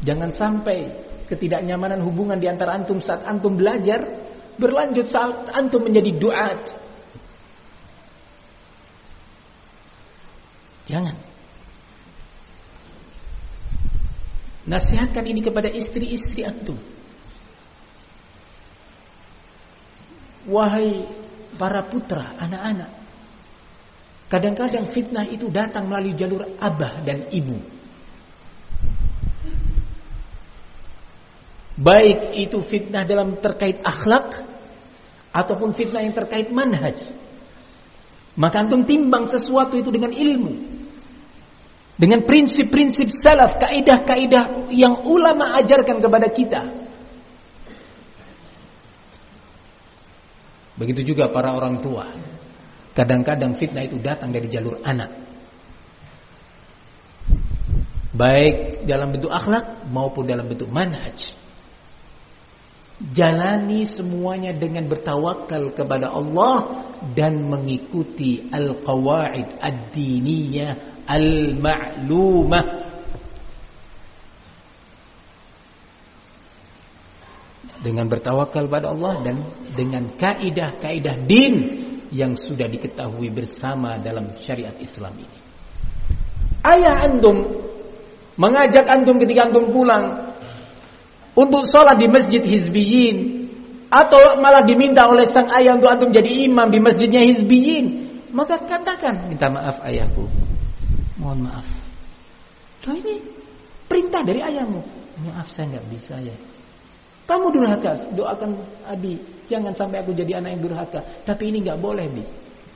Jangan sampai ketidaknyamanan hubungan di antara antum saat antum belajar berlanjut saat antum menjadi duat. Jangan. Nasihatkan ini kepada istri-istri antum. Wahai para putra, anak-anak, kadang-kadang fitnah itu datang melalui jalur abah dan ibu. Baik itu fitnah dalam terkait akhlak ataupun fitnah yang terkait manhaj. Maka antum timbang sesuatu itu dengan ilmu, dengan prinsip-prinsip salaf, kaidah-kaidah yang ulama ajarkan kepada kita. Begitu juga para orang tua. Kadang-kadang fitnah itu datang dari jalur anak, baik dalam bentuk akhlak maupun dalam bentuk manhaj. Jalani semuanya dengan bertawakal kepada Allah dan mengikuti al-qawaid ad-diniyah al-ma'lumah. Dengan bertawakal pada Allah dan dengan kaidah-kaidah din yang sudah diketahui bersama dalam syariat Islam ini. Ayah antum mengajak antum ketika antum pulang untuk sholat di masjid hizbiyin, atau malah diminta oleh sang ayah untuk antum jadi imam di masjidnya hizbiyin, maka katakan, minta maaf ayahku, mohon maaf. Loh, ini perintah dari ayahmu. Maaf, saya nggak bisa ya. Kamu durhaka, doakan Abi, jangan sampai aku jadi anak yang durhaka. Tapi ini nggak boleh, Bi.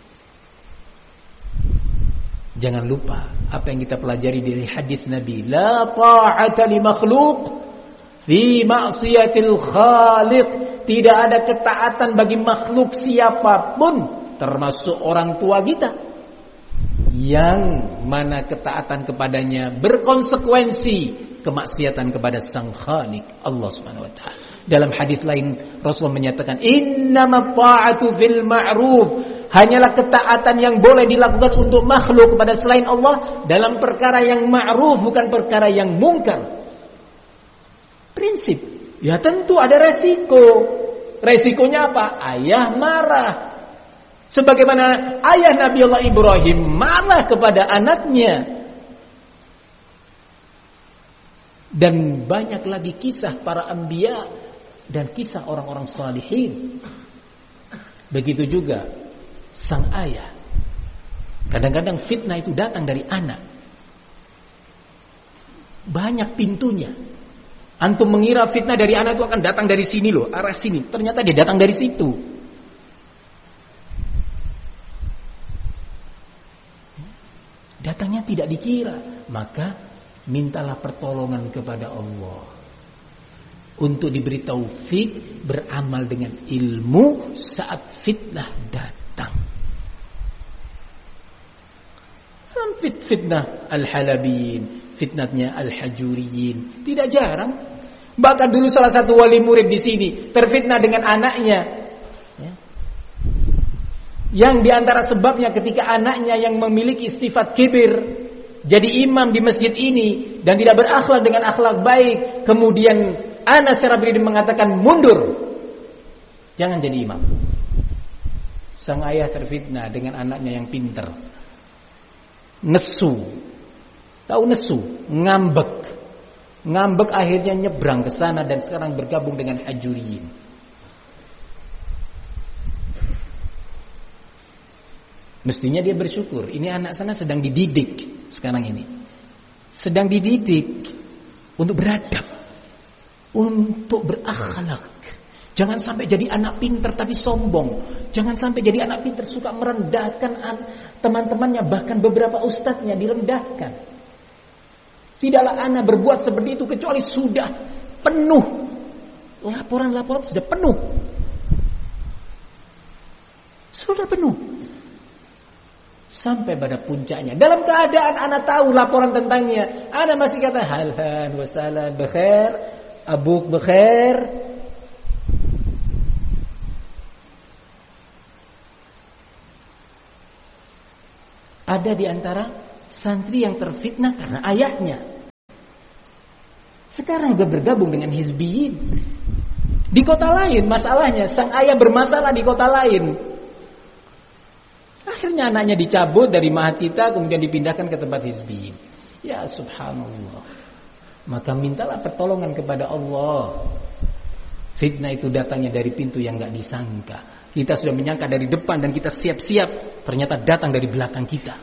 Jangan lupa apa yang kita pelajari dari hadis Nabi, la ta'ata li makhluq fi ma'siyatil khaliq. Tidak ada ketaatan bagi makhluk siapapun, termasuk orang tua kita, yang mana ketaatan kepadanya berkonsekuensi kemaksiatan kepada Sang Khaliq Allah Subhanahu wa taala. Dalam hadis lain Rasulullah menyatakan, innamat ta'atu fil ma'ruf, hanyalah ketaatan yang boleh dilakukan untuk makhluk kepada selain Allah dalam perkara yang ma'ruf, bukan perkara yang mungkar. Prinsip, ya tentu ada resiko. Resikonya apa? Ayah marah. Sebagaimana ayah Nabi Allah Ibrahim marah kepada anaknya. Dan banyak lagi kisah para anbiya dan kisah orang-orang salihin. Begitu juga sang ayah. Kadang-kadang fitnah itu datang dari anak. Banyak pintunya. Antum mengira fitnah dari anak itu akan datang dari sini loh, arah sini. Ternyata dia datang dari situ. Datangnya tidak dikira. Maka mintalah pertolongan kepada Allah untuk diberi taufik beramal dengan ilmu saat fitnah datang. Fitnah al-Halabin, fitnahnya al-Hajuriyin, tidak jarang. Bahkan dulu salah satu wali murid di sini terfitnah dengan anaknya, ya. Yang diantara sebabnya ketika anaknya yang memiliki sifat kibir jadi imam di masjid ini dan tidak berakhlak dengan akhlak baik, kemudian anak secara pribadi mengatakan mundur, jangan jadi imam. Sang ayah terfitnah dengan anaknya yang pintar, nesu, tahu nesu, ngambek akhirnya nyebrang ke sana dan sekarang bergabung dengan Hajuriyin. Mestinya dia bersyukur, ini anak sana sedang dididik. Sekarang ini sedang dididik untuk beradab, untuk berakhlak. Jangan sampai jadi anak pintar tapi sombong. Jangan sampai jadi anak pintar suka merendahkan teman-temannya, bahkan beberapa ustadznya direndahkan. Tidaklah anak berbuat seperti itu kecuali sudah penuh, laporan-laporan sudah penuh, sampai pada puncaknya. Dalam keadaan anak tahu laporan tentangnya, anak masih kata halan wasalan bekhair, abuk bekhair. Ada di antara santri yang terfitnah karena ayahnya. Sekarang udah bergabung dengan hizbiyin. Di kota lain masalahnya, sang ayah bermasalah di kota lain. Akhirnya anaknya dicabut dari ma'had kita, kemudian dipindahkan ke tempat hizbiyin. Ya subhanallah. Maka mintalah pertolongan kepada Allah. Fitnah itu datangnya dari pintu yang gak disangka. Kita sudah menyangka dari depan dan kita siap-siap, ternyata datang dari belakang kita.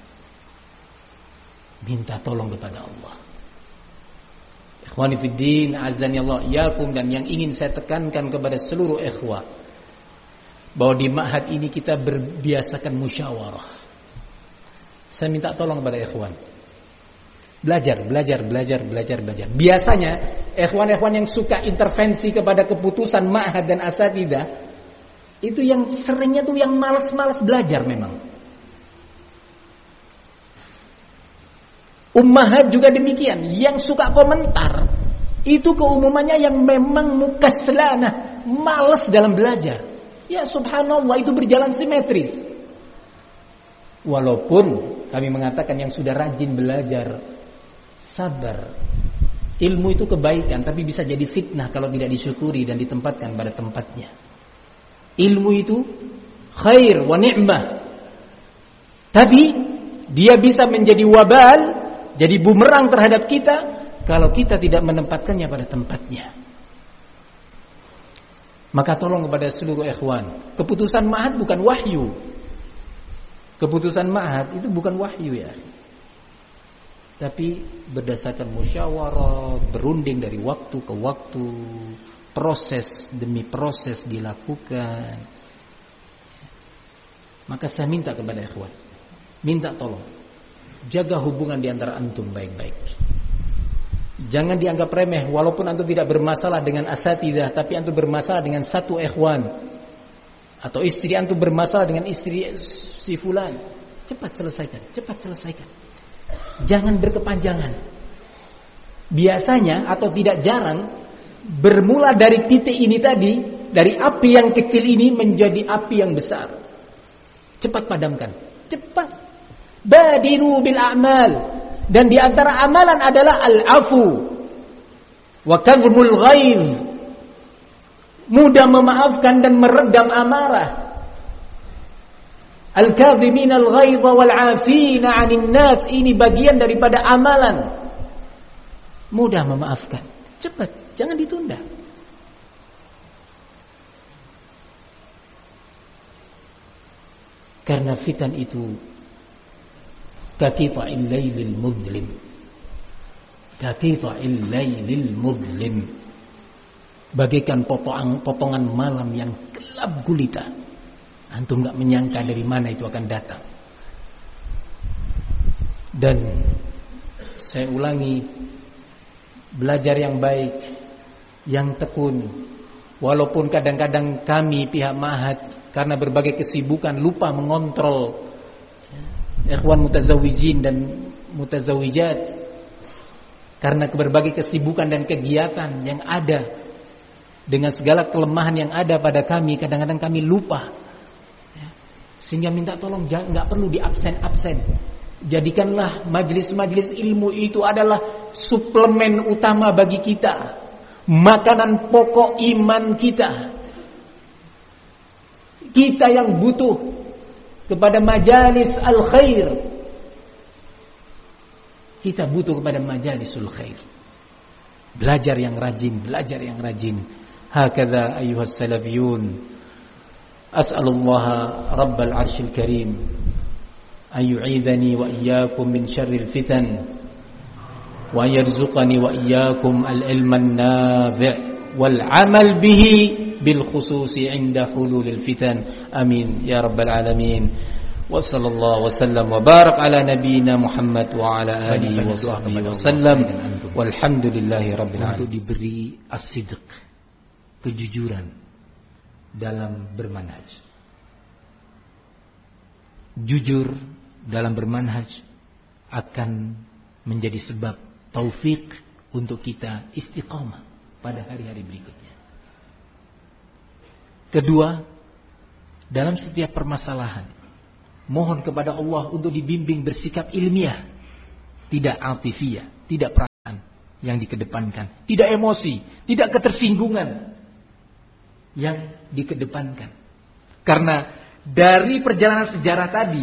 Minta tolong kepada Allah. Ikhwani fiddin, azani Allah iyakum, dan yang ingin saya tekankan kepada seluruh ikhwah, bahwa di ma'had ini kita berbiasakan musyawarah. Saya minta tolong kepada ikhwan. Belajar. Biasanya ikhwan-ikhwan yang suka intervensi kepada keputusan ma'had dan asatidzah, itu yang seringnya tuh yang malas-malas belajar memang. Ummahat juga demikian, yang suka komentar itu keumumannya yang memang mukaslanah, malas dalam belajar. Ya subhanallah, itu berjalan simetris. Walaupun kami mengatakan yang sudah rajin belajar, sabar. Ilmu itu kebaikan, tapi bisa jadi fitnah kalau tidak disyukuri dan ditempatkan pada tempatnya. Ilmu itu khair wa ni'mah, tapi dia bisa menjadi wabal, jadi bumerang terhadap kita kalau kita tidak menempatkannya pada tempatnya. Maka tolong kepada seluruh ikhwan, keputusan ma'had bukan wahyu. Keputusan ma'had itu bukan wahyu ya. Tapi berdasarkan musyawarah, berunding dari waktu ke waktu, proses demi proses dilakukan. Maka saya minta kepada ikhwan, minta tolong, jaga hubungan di antara antum baik-baik. Jangan dianggap remeh, walaupun antum tidak bermasalah dengan asatidzah, tapi antum bermasalah dengan satu ikhwan, atau istri antum bermasalah dengan istri si fulan. Cepat selesaikan. Jangan berkepanjangan. Biasanya atau tidak jarang bermula dari titik ini tadi, dari api yang kecil ini menjadi api yang besar. Cepat padamkan. Cepat. Badiru bil a'mal, dan di antara amalan adalah al-afu wa kadhmul ghaidh, mudah memaafkan dan meredam amarah. Al-kadhimin al-ghaidh wal 'afina 'anil nas, ini bagian daripada amalan. Mudah memaafkan, cepat, jangan ditunda. Karena fitan itu Kaqita'il lailil mudlim, bagaikan potongan malam yang gelap gulita. Antum gak menyangka dari mana itu akan datang. Dan saya ulangi, belajar yang baik, yang tekun. Walaupun kadang-kadang kami pihak ma'had karena berbagai kesibukan lupa mengontrol ikhwan mutazawijin dan mutazawijat, karena berbagai kesibukan dan kegiatan yang ada, dengan segala kelemahan yang ada pada kami, kadang-kadang kami lupa. Sehingga minta tolong, nggak perlu di absen. Jadikanlah majelis-majelis ilmu itu adalah suplemen utama bagi kita, makanan pokok iman kita. Kita yang butuh kepada majalis al-khair. Kita butuh kepada majalisul khair. Belajar yang rajin. Hakadha ayyuhas salafiyun. As'alullaha rabbal arshil karim an yu'idhani wa iyyakum min syarril fitan, wa yarzuqani wa iyyakum al-ilman nafi' wal 'amal bihi bil khususi 'inda hululil fitan. Amin ya rabbal alamin. Wa sallallahu wa sallam wa barak ala nabiyyina Muhammad wa ala alihi wa sahbihi wa sallam. Walhamdulillahi rabbil alamin. Untuk diberi as-sidq, kejujuran dalam bermanhaj. Jujur dalam bermanhaj akan menjadi sebab taufik untuk kita istiqamah pada hari-hari berikutnya. Kedua, dalam setiap permasalahan, mohon kepada Allah untuk dibimbing bersikap ilmiah, tidak atifiyah, tidak perasaan. yang dikedepankan, tidak emosi, tidak ketersinggungan yang dikedepankan. Karena dari perjalanan sejarah tadi,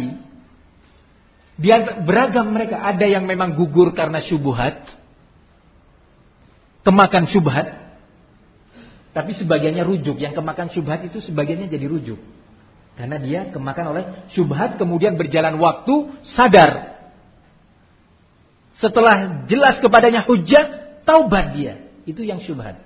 beragam mereka. Ada yang memang gugur karena syubhat, kemakan syubhat, tapi sebagiannya rujuk. Yang kemakan syubhat itu sebagiannya jadi rujuk, karena dia kemakan oleh syubhat. Kemudian berjalan waktu, sadar. Setelah jelas kepadanya hujjah, taubat dia. Itu yang syubhat.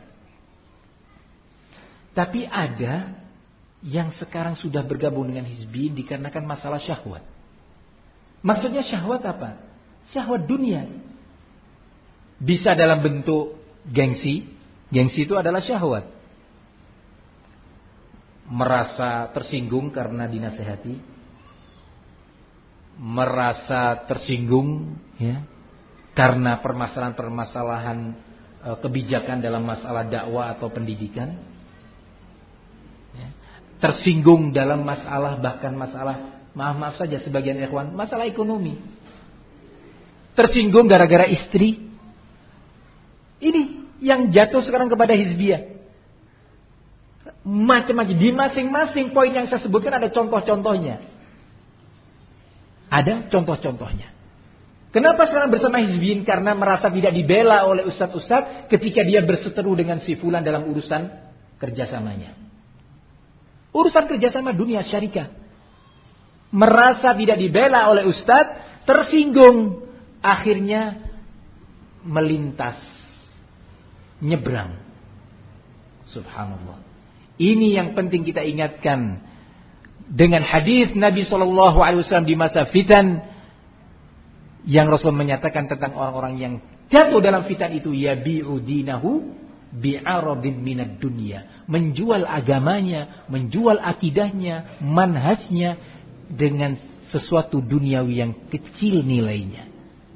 Tapi ada yang sekarang sudah bergabung dengan hizbiyin dikarenakan masalah syahwat. Maksudnya syahwat apa? Syahwat dunia. Bisa dalam bentuk gengsi. Gengsi itu adalah syahwat. Merasa tersinggung karena dinasehati. Merasa tersinggung ya, karena permasalahan-permasalahan kebijakan dalam masalah dakwah atau pendidikan. Tersinggung dalam masalah, bahkan masalah, maaf saja sebagian ikhwan, masalah ekonomi. Tersinggung gara-gara istri. Ini yang jatuh sekarang kepada hizbiyah. Macam-macam. Di masing-masing poin yang saya sebutkan ada contoh-contohnya. Ada contoh-contohnya. Kenapa sekarang bersama hizbiyin? Karena merasa tidak dibela oleh ustadz-ustadz ketika dia berseteru dengan si fulan dalam urusan kerjasamanya. Urusan kerjasama dunia syarikat. Merasa tidak dibela oleh ustadz, tersinggung. Akhirnya melintas, nyebrang. Subhanallah. Ini yang penting kita ingatkan. Dengan hadis Nabi SAW di masa fitan, yang Rasul menyatakan tentang orang-orang yang jatuh dalam fitan itu, yabi'u dinahu bi'aradin minad dunya, menjual agamanya, menjual akidahnya, manhajnya dengan sesuatu duniawi yang kecil nilainya.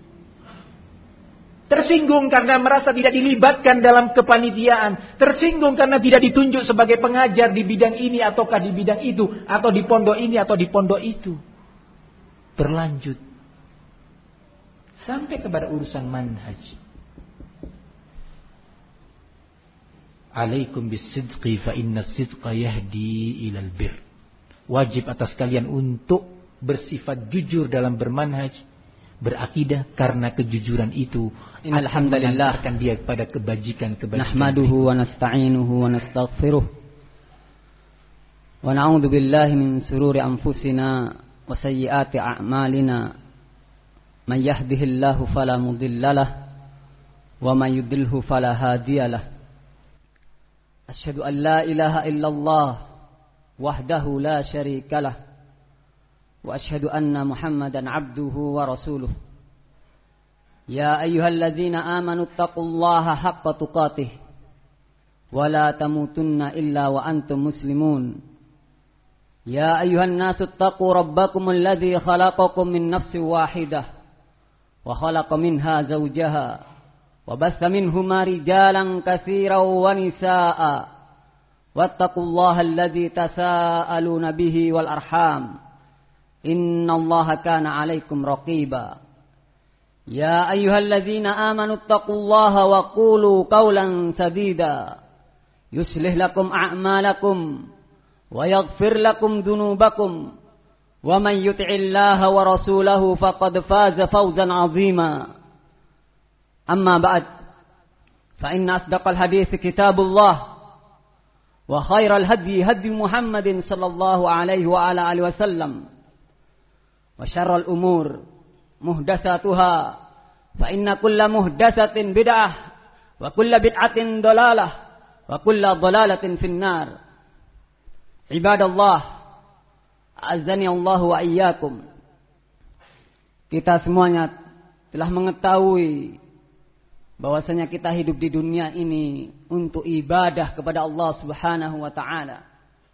Tersinggung karena merasa tidak dilibatkan dalam kepanitiaan, tersinggung karena tidak ditunjuk sebagai pengajar di bidang ini ataukah di bidang itu, atau di pondok ini atau di pondok itu. Berlanjut sampai kepada urusan manhaj. Alaikum bisidqi fa inna sidqa yahdi ilal bir. Wajib atas kalian untuk bersifat jujur dalam bermanhaj, berakidah, karena kejujuran itu alhamdulillah akan dia kepada kebajikan-kebajikan. Nahmaduhu wa nasta'inuhu wa nastaghfiruh. Wa na'udzu billahi min sururi anfusina wa sayyiati a'malina. Man yahdihillahu fala mudhillalah wa man yudlilhu fala hadiyalah. Asyhadu an la ilaha illallah wahdahu la syarikalah wa asyhadu anna Muhammadan abduhu wa rasuluh. Ya ayyuhalladzina amanu taqullaha haqqa tuqatih wa la tamutunna illa wa antum muslimun. Ya ayyuhan nasu taqu rabbakumul ladzi khalaqakum min nafsin wahidah wa khalaqa minha zawjaha وبث منهما رجالا كثيرا ونساء واتقوا الله الذي تساءلون به والأرحام إن الله كان عليكم رقيبا يا أيها الذين آمنوا اتقوا الله وقولوا قولا سديدا يصلح لكم أعمالكم ويغفر لكم ذنوبكم ومن يطع الله ورسوله فقد فاز فوزا عظيما أما بعد فإن أصدق الحديث كتاب الله وخير الهدي هدي محمد صلى الله عليه وعلى آله وسلم وشر الأمور محدثاتها فإن كل محدثة بدعة وكل بدعة ضلالة وكل ضلالة في النار. عباد الله أعزني الله وإياكم. Kita semuanya telah mengetahui bahwasanya kita hidup di dunia ini untuk ibadah kepada Allah Subhanahu wa taala,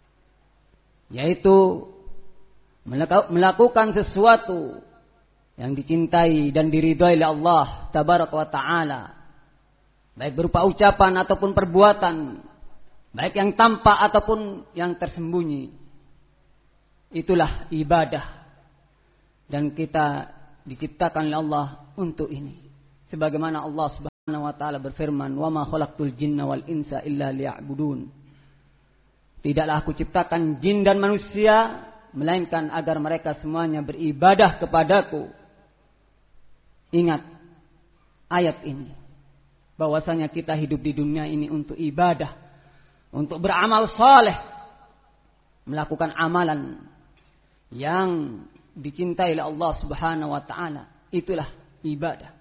yaitu melakukan sesuatu yang dicintai dan diridhai oleh Allah Tabaraka wa taala, baik berupa ucapan ataupun perbuatan, baik yang tampak ataupun yang tersembunyi. Itulah ibadah, dan kita diciptakan oleh Allah untuk ini, sebagaimana Allah Subhanahu wa ta'ala berfirman, "Wa ma khalaqtul jinna wal insa illa liya'budun." Tidaklah aku ciptakan jin dan manusia melainkan agar mereka semuanya beribadah kepadaku. Ingat ayat ini, bahwasanya kita hidup di dunia ini untuk ibadah, untuk beramal saleh, melakukan amalan yang dicintai oleh Allah Subhanahu wa taala. Itulah ibadah.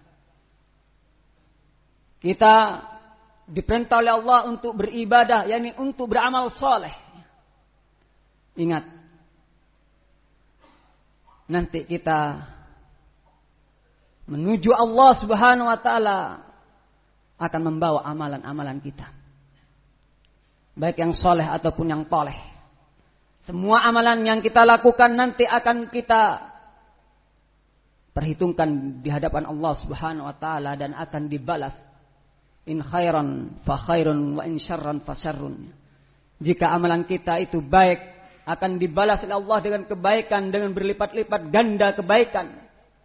Kita diperintah oleh Allah untuk beribadah, yakni untuk beramal saleh. Ingat, nanti kita menuju Allah Subhanahu wa taala akan membawa amalan-amalan kita, baik yang saleh ataupun yang toleh. Semua amalan yang kita lakukan nanti akan kita perhitungkan di hadapan Allah Subhanahu wa taala dan akan dibalas. In khairan fa khairun wa in syarran fa syarrun. Jika amalan kita itu baik, akan dibalas oleh Allah dengan kebaikan, dengan berlipat-lipat ganda kebaikan.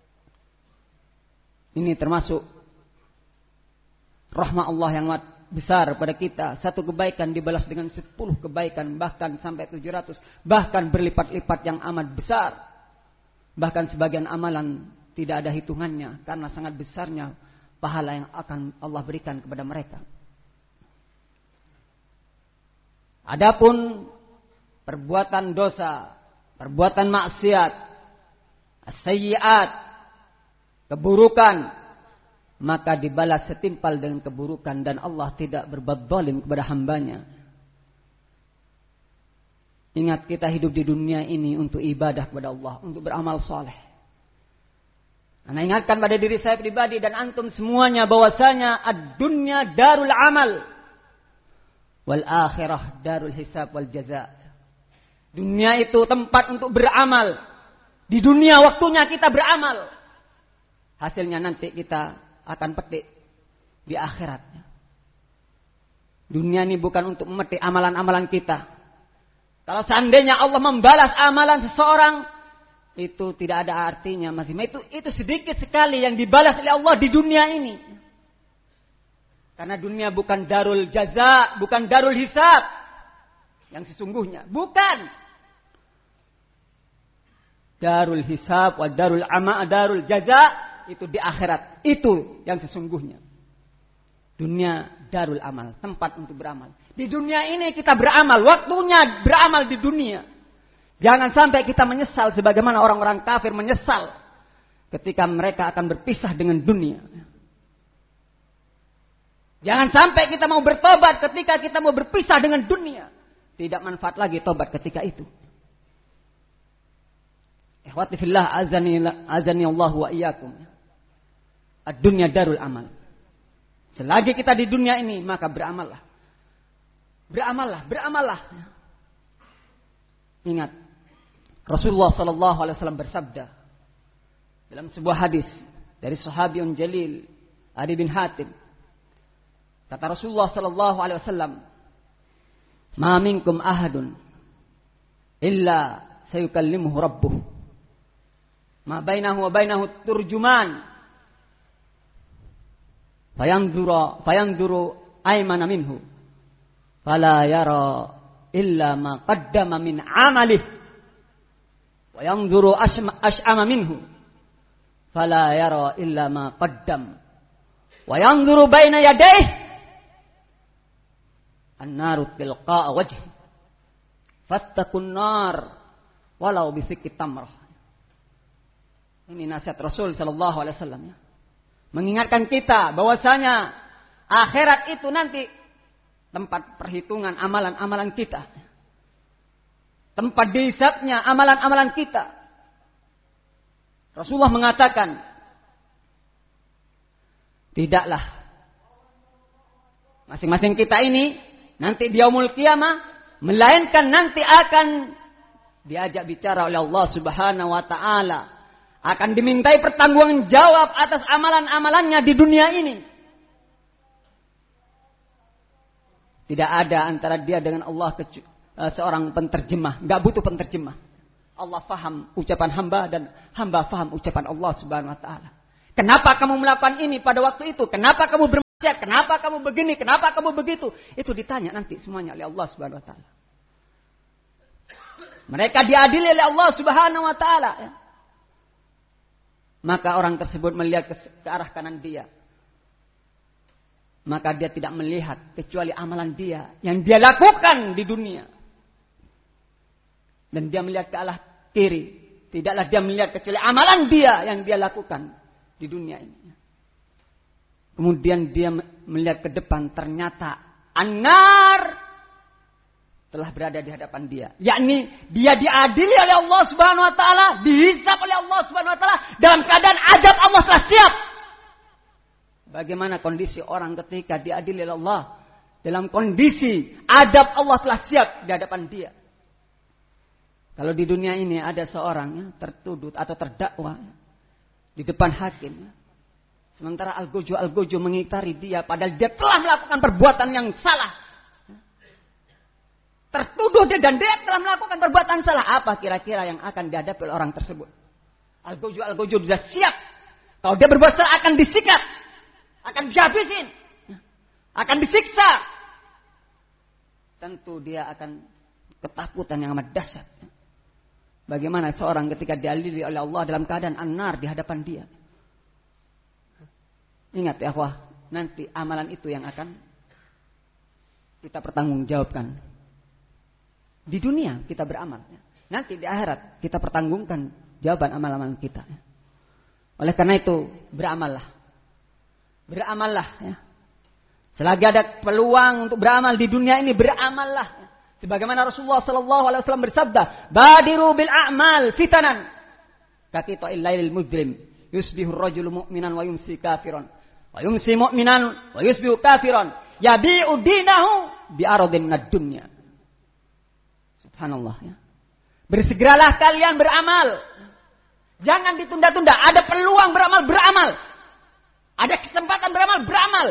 Ini termasuk rahmat Allah yang besar pada kita. Satu kebaikan dibalas dengan 10 kebaikan, bahkan sampai 700, bahkan berlipat-lipat yang amat besar. Bahkan sebagian amalan tidak ada hitungannya karena sangat besarnya pahala yang akan Allah berikan kepada mereka. Adapun perbuatan dosa, perbuatan maksiat, as-sayyi'at, keburukan, maka dibalas setimpal dengan keburukan dan Allah tidak berbuat zalim kepada hambanya. Ingat, kita hidup di dunia ini untuk ibadah kepada Allah, untuk beramal saleh. Ana ingatkan pada diri saya pribadi dan antum semuanya bahwasanya ad-dunya darul amal wal akhirah darul hisab wal jaza. Dunia itu tempat untuk beramal. Di dunia waktunya kita beramal. Hasilnya nanti kita akan petik di akhirat. Dunia ini bukan untuk memetik amalan-amalan kita. Kalau seandainya Allah membalas amalan seseorang, itu tidak ada artinya masih. Itu sedikit sekali yang dibalas oleh Allah di dunia ini. Karena dunia bukan darul jaza, bukan darul hisab yang sesungguhnya. Bukan. Darul hisab wa darul darul jaza itu di akhirat. Itu yang sesungguhnya. Dunia darul amal, tempat untuk beramal. Di dunia ini kita beramal, waktunya beramal di dunia. Jangan sampai kita menyesal sebagaimana orang-orang kafir menyesal ketika mereka akan berpisah dengan dunia. Jangan sampai kita mau bertobat ketika kita mau berpisah dengan dunia. Tidak manfaat lagi tobat ketika itu. Ikhwati fillah, azani Allah wa iyyakum. Ad-dunya darul amal. Selagi kita di dunia ini, maka beramallah. Beramallah. Ingat, Rasulullah sallallahu alaihi wasallam bersabda dalam sebuah hadis dari sahabiyun jalil Adi bin Hatim. Kata Rasulullah sallallahu alaihi wasallam, "Ma minkum ahadun illa sayukallimuhu rabbuh. Ma bainahu wa bainahu turjuman. Fayanzuru aymana minhu. Fala yara illa ma qaddama min amalih. Wa yanzuru ash'ama minhu. Fala yara illa ma qaddam. Wa yanzuru baina yadayhi. An-naru tilqa'a wajhi. Fattaqun nar walau bisikki tamrah." Ini nasihat Rasul sallallahu alaihi wasallam ya. Mengingatkan kita bahwasanya akhirat itu nanti tempat perhitungan amalan-amalan kita. Tempat dihisabnya amalan-amalan kita. Rasulullah mengatakan, tidaklah masing-masing kita ini nanti di yaumul qiyamah, melainkan nanti akan diajak bicara oleh Allah Subhanahu wa taala. Akan dimintai pertanggungan jawab atas amalan-amalannya di dunia ini. Tidak ada antara dia dengan Allah seorang penterjemah. Tidak butuh penterjemah. Allah faham ucapan hamba dan hamba faham ucapan Allah Subhanahu wa taala. Kenapa kamu melakukan ini pada waktu itu? Kenapa kamu Kenapa kamu begini? Kenapa kamu begitu? Itu ditanya nanti semuanya oleh Allah Subhanahu wa taala. Mereka diadili oleh Allah Subhanahu wa taala. Maka orang tersebut melihat ke arah kanan dia. Maka dia tidak melihat kecuali amalan dia yang dia lakukan di dunia. Dan dia melihat ke arah kiri. Tidaklah dia melihat kecuali amalan dia yang dia lakukan di dunia ini. Kemudian dia melihat ke depan, ternyata an-nar telah berada di hadapan dia. Yakni dia diadili oleh Allah Subhanahu wa taala, dihisab oleh Allah Subhanahu wa taala dalam keadaan azab Allah telah siap. Bagaimana kondisi orang ketika diadili oleh Allah? Dalam kondisi azab Allah telah siap di hadapan dia. Kalau di dunia ini ada seorang tertuduh atau terdakwa di depan hakim. Sementara Al-Gojo mengitari dia. Padahal dia telah melakukan perbuatan yang salah. Tertuduh dia dan dia telah melakukan perbuatan salah. Apa kira-kira yang akan dihadapi oleh orang tersebut? Al-Gojo sudah siap. Kalau dia berbuat salah akan disikat. Akan dihabisin. Akan disiksa. Tentu dia akan ketakutan yang amat dahsyat. Bagaimana seorang ketika diadili oleh Allah dalam keadaan an-nar di hadapan dia. Ingat ya akhwah, nanti amalan itu yang akan kita pertanggungjawabkan. Di dunia kita beramal. Nanti di akhirat kita pertanggungkan jawaban amal-amal kita. Oleh karena itu beramallah. Beramallah ya. Selagi ada peluang untuk beramal di dunia ini, beramallah. Sebagaimana Rasulullah SAW bersabda, "Badiru bil a'mal fitanan. Kaqita'il lailil mujrim, yusbihu ar-rajulu mu'minan wa yumsi kafiran. Wa yumsi mu'minan wa yusbihu kafiran. Yabi'u dinahu bi'aradin minad dunya." Subhanallah ya. Bersegeralah kalian beramal. Jangan ditunda-tunda. Ada peluang beramal, beramal. Ada kesempatan beramal, beramal.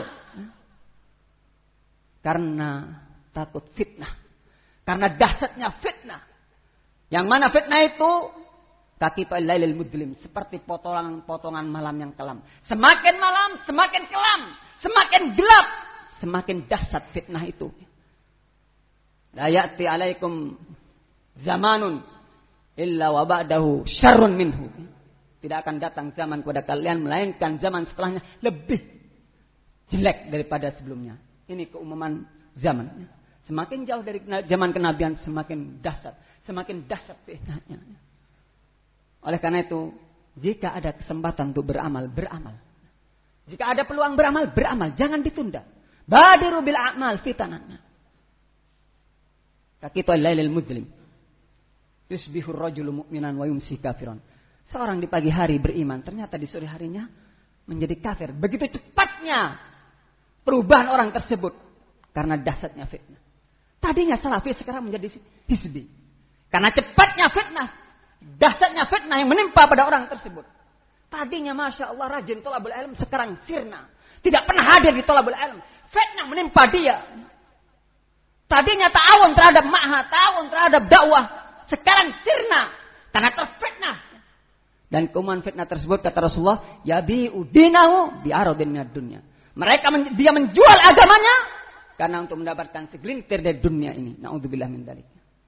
Karena takut fitnah. Karena dahsyatnya fitnah. Yang mana fitnah itu kaqita'il lailil mudlim, seperti potongan-potongan malam yang kelam. Semakin malam, semakin kelam, semakin gelap, semakin dahsyat fitnah itu. La ya'ti 'alaikum zamanun illa wa ba'dahu syarrun minhu. Tidak akan datang zaman kepada kalian melainkan zaman setelahnya lebih jelek daripada sebelumnya. Ini keumuman zaman. Semakin jauh dari zaman kenabian semakin dahsyat, semakin dahsyat fitnahnya. Oleh karena itu, jika ada kesempatan untuk beramal, beramal. Jika ada peluang beramal, beramal. Jangan ditunda. Badiru bil a'mal fitanan. Kaqita'il lailil mudlim. Yusbihur rajulu mu'minan wa yumsi kafiran. Seorang di pagi hari beriman, ternyata di sore harinya menjadi kafir. Begitu cepatnya perubahan orang tersebut karena dahsyatnya fitnah. Tadinya salafi, sekarang menjadi hizbi. Karena cepatnya fitnah, dahsyatnya fitnah yang menimpa pada orang tersebut. Tadinya Masya Allah rajin thalabul ilm, sekarang sirna. Tidak pernah hadir di thalabul ilm. Fitnah menimpa dia. Tadinya ta'awun terhadap ma'had, ta'awun terhadap dakwah. Sekarang sirna. Karena terfitnah. Dan keumuman fitnah tersebut kata Rasulullah, yabi'u dinahu bi'aradin minad dunya. Dia menjual agamanya karena untuk mendapatkan segelintir dari dunia ini. Na'udzubillah min dzalik.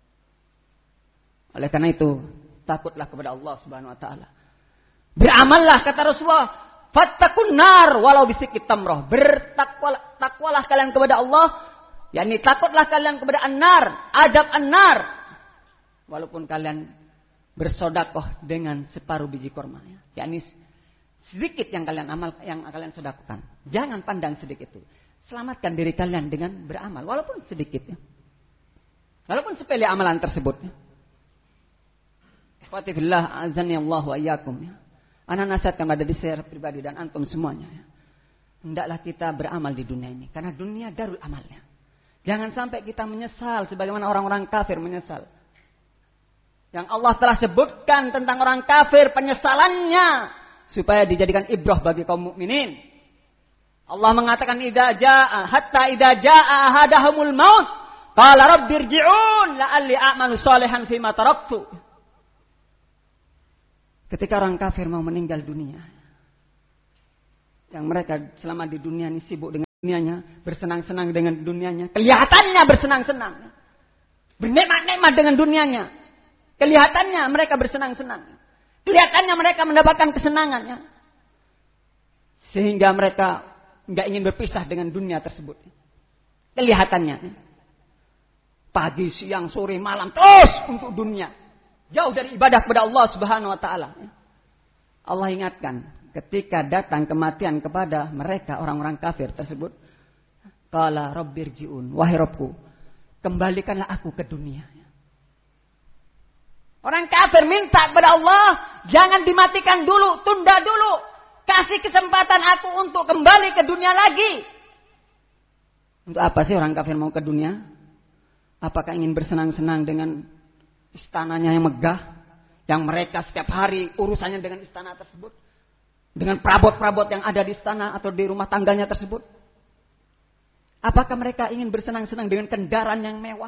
Oleh karena itu, takutlah kepada Allah Subhanahu wa taala. Beramallah kata Rasulullah, fattaqun nar walau bisikit tamrah. Bertakwalah kalian kepada Allah, yakni takutlah kalian kepada an-nar, adab an-nar. Walaupun kalian bersedekah dengan separuh biji kurma, yakni sedikit yang kalian sedekahkan. Jangan pandang sedikit itu. Selamatkan diri kalian dengan beramal walaupun sedikit ya. Walaupun sepele amalan tersebut. Ikhwati fillah, azani Allah wa iyyakum ya. Ana nasihatkan pada diri saya pribadi dan antum semuanya ya. Hendaklah kita beramal di dunia ini karena dunia darul amalnya. Jangan sampai kita menyesal sebagaimana orang-orang kafir menyesal. Yang Allah telah sebutkan tentang orang kafir penyesalannya supaya dijadikan ibrah bagi kaum mukminin. Allah mengatakan idza jaa ahadahumul maut qala rabbirji'un la'alli a'malu shalihan fima taraktu. Ketika orang kafir mau meninggal dunia, yang mereka selama di dunia ini sibuk dengan dunianya, bersenang-senang dengan dunianya. Kelihatannya bersenang-senang. Bernikmat-nikmat dengan dunianya. Kelihatannya mereka bersenang-senang. Kelihatannya mereka mendapatkan kesenangannya. Sehingga mereka enggak ingin berpisah dengan dunia tersebut. Kelihatannya. Pagi, siang, sore, malam. Terus untuk dunia. Jauh dari ibadah kepada Allah Subhanahu wa ta'ala. Allah ingatkan. Ketika datang kematian kepada mereka orang-orang kafir tersebut, qala rabbirji'un, wahai Rabbku, kembalikanlah aku ke dunia. Orang kafir minta kepada Allah, jangan dimatikan dulu, tunda dulu, kasih kesempatan aku untuk kembali ke dunia lagi. Untuk apa sih orang kafir mau ke dunia? Apakah ingin bersenang-senang dengan istananya yang megah, yang mereka setiap hari urusannya dengan istana tersebut? Dengan perabot-perabot yang ada di istana atau di rumah tangganya tersebut. Apakah mereka ingin bersenang-senang dengan kendaraan yang mewah?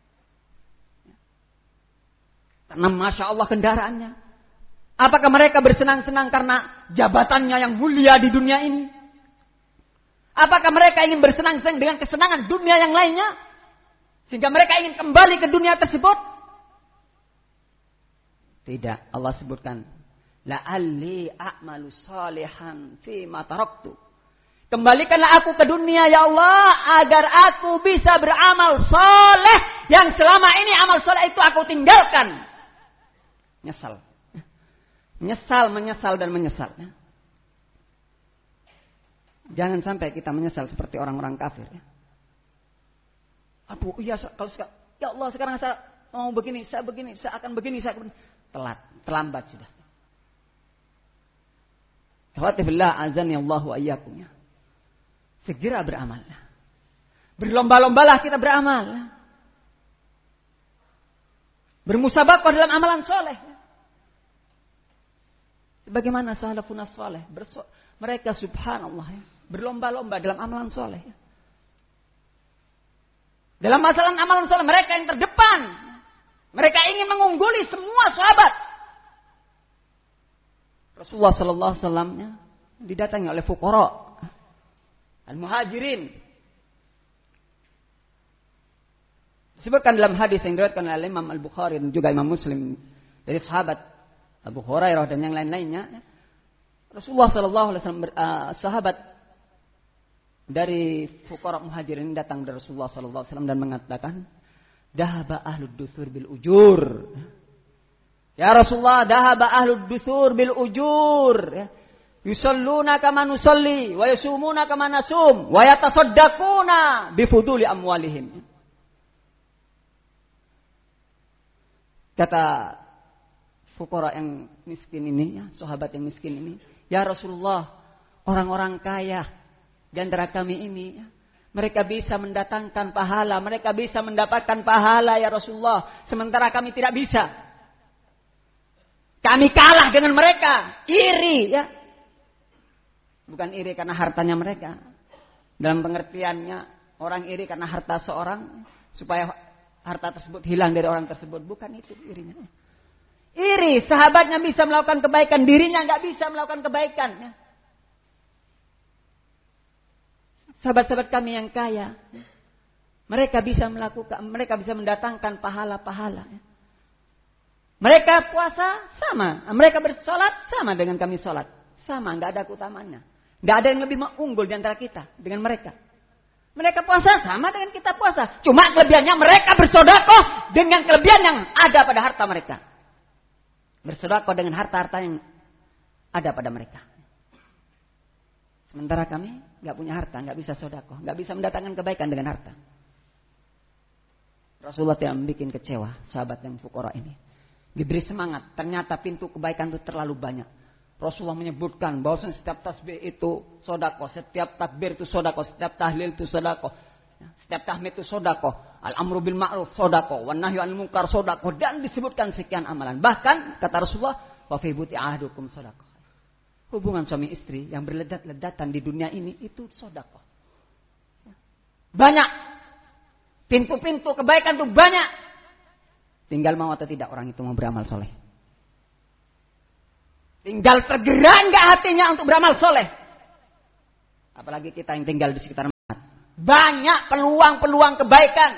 Karena Masya Allah kendaraannya. Apakah mereka bersenang-senang karena jabatannya yang mulia di dunia ini? Apakah mereka ingin bersenang-senang dengan kesenangan dunia yang lainnya? Sehingga mereka ingin kembali ke dunia tersebut? Tidak, Allah sebutkan. La'alli a'malu salihan fima taraktu. Kembalikanlah aku ke dunia ya Allah agar aku bisa beramal saleh yang selama ini amal saleh itu aku tinggalkan. Menyesal, menyesal dan menyesal. Jangan sampai kita menyesal seperti orang-orang kafir. Aduh, iya kalau ya Allah sekarang saya mau begini, saya akan begini. Telat, terlambat sudah. Alhamdulillah azani Allah wa iyyakum. Segera beramal. Berlomba-lombalah kita beramal. Bermusabaqah dalam amalan soleh. Sebagaimana salafun saleh. Mereka subhanallah berlomba-lomba dalam amalan soleh. Dalam masalah amalan soleh mereka yang terdepan. Mereka ingin mengungguli semua sahabat. Rasulullah sallallahu alaihi wasallam didatangi oleh fuqara al-muhajirin. Disebutkan dalam hadis yang diriwayatkan oleh Imam Al-Bukhari dan juga Imam Muslim dari sahabat Abu Hurairah dan yang lain-lainnya. Rasulullah sallallahu alaihi wasallam sahabat dari fuqara muhajirin datang dari Rasulullah sallallahu alaihi wasallam dan mengatakan, "Dhahaba ahlud dusur bil ujur." Ya Rasulullah, dhahaba ahlud dusur bil ujur. Yusalluna kama nusalli, wa yasumuna kama nasum, wa yatasaddaquna bi fuduli amwalihim. Kata fuqara yang miskin ini, ya, sahabat yang miskin ini, ya Rasulullah, orang-orang kaya di antara kami ini, ya, mereka bisa mendatangkan pahala, mereka bisa mendapatkan pahala ya Rasulullah, sementara kami tidak bisa. Kami kalah dengan mereka. Iri ya. Bukan iri karena hartanya mereka. Dalam pengertiannya orang iri karena harta seorang. Supaya harta tersebut hilang dari orang tersebut. Bukan itu irinya. Iri. Sahabatnya bisa melakukan kebaikan. Dirinya nggak bisa melakukan kebaikan. Ya. Sahabat-sahabat kami yang kaya. Mereka bisa mendatangkan pahala-pahala. Ya. Mereka puasa sama, mereka bersolat sama dengan kami solat, sama, nggak ada keutamaannya, nggak ada yang lebih unggul di antara kita dengan mereka. Mereka puasa sama dengan kita puasa, cuma kelebihannya mereka bersedekah dengan kelebihan yang ada pada harta mereka, bersedekah dengan harta-harta yang ada pada mereka. Sementara kami nggak punya harta, nggak bisa sedekah, nggak bisa mendatangkan kebaikan dengan harta. Rasulullah tidak membuat kecewa sahabat yang fuqara ini. Diberi semangat. Ternyata pintu kebaikan itu terlalu banyak. Rasulullah menyebutkan bahwa setiap tasbih itu sedekah, setiap takbir itu sedekah, setiap tahlil itu sedekah, setiap tahmid itu sedekah, al-amru bil ma'ruf sedekah, wan nahyu 'anil munkar sedekah, dan disebutkan sekian amalan. Bahkan kata Rasulullah, wa fi buti ahdukum sedekah. Hubungan suami istri yang berledat-ledatan di dunia ini itu sedekah. Banyak. Pintu-pintu kebaikan itu banyak. Tinggal mau atau tidak orang itu mau beramal soleh. Tinggal tergerak enggak hatinya untuk beramal soleh. Apalagi kita yang tinggal di sekitar Banyak peluang-peluang kebaikan.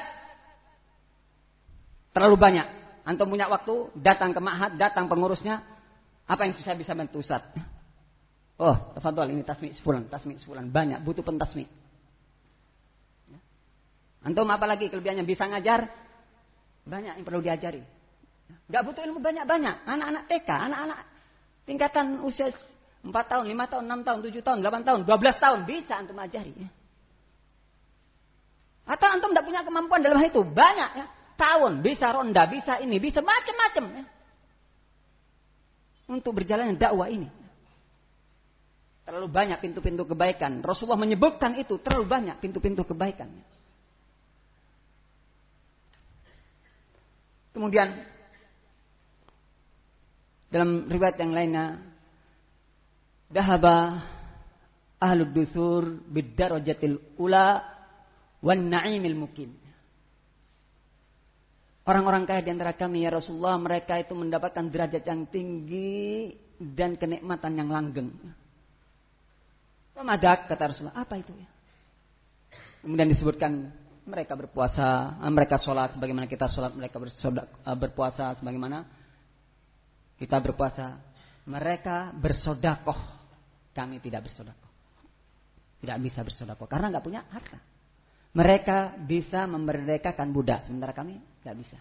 Terlalu banyak. Antum punya waktu, datang ke ma'had, datang pengurusnya. Apa yang saya bisa bantu Ustaz? Oh, tafadhol, ini tasmi' sebulan. Banyak, butuh pentasmi'. Antum apalagi kelebihannya bisa ngajar? Banyak yang perlu diajari. Gak butuh ilmu banyak-banyak. Anak-anak TK, anak-anak tingkatan usia 4 tahun, 5 tahun, 6 tahun, 7 tahun, 8 tahun, 12 tahun. Bisa antum ajari. Atau antum tidak punya kemampuan dalam hal itu. Banyak ya. Tahun, bisa ronda, bisa ini, bisa macam-macam ya. Untuk berjalan dakwah ini. Terlalu banyak pintu-pintu kebaikan. Rasulullah menyebutkan itu. Terlalu banyak pintu-pintu kebaikan. Kemudian dalam riwayat yang lainnya, dahaba ahlud dusur bid-darajatil ula wan na'imil mukim. Orang-orang kaya di antara kami ya Rasulullah, mereka itu mendapatkan derajat yang tinggi dan kenikmatan yang langgeng. Memadak, kata Rasulullah, apa itu ya? Kemudian disebutkan mereka berpuasa, mereka sholat sebagaimana kita sholat, mereka berpuasa sebagaimana kita berpuasa. Mereka bersodakoh, kami tidak bersodakoh. Tidak bisa bersodakoh karena nggak punya harta. Mereka bisa memerdekakan budak, sementara kami nggak bisa.